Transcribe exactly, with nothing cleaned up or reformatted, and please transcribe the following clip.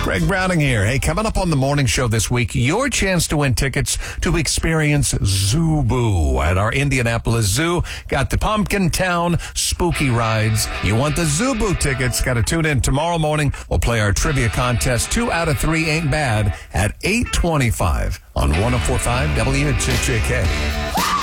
Greg Browning here. Hey, coming up on the morning show this week, your chance to win tickets to experience Zoo Boo at our Indianapolis Zoo. Got the Pumpkin Town spooky rides. You want the Zoo Boo tickets? Got to tune in tomorrow morning. We'll play our trivia contest. Two out of three ain't bad at eight twenty-five on one oh four point five W H J K.